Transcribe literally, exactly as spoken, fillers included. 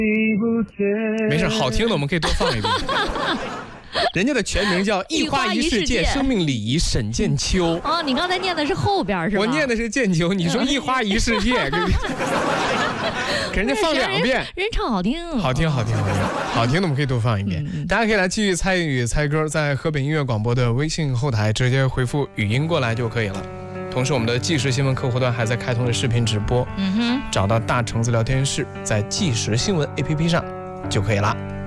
没事，好听的我们可以多放一遍。人家的全名叫一花一世界生命礼仪沈建秋。 哦，你刚才念的是后边是吧？ 我念的是建秋，你说一花一世界，给人家放两遍。 人唱好听， 好听，好听，好听，好听的我们可以多放一遍。嗯、大家可以来继续参与猜歌，在河北音乐广播的微信后台直接回复语音过来就可以了。同时，我们的即时新闻客户端还在开通的视频直播，嗯哼，找到大橙子聊天室，在即时新闻 A P P 上就可以了。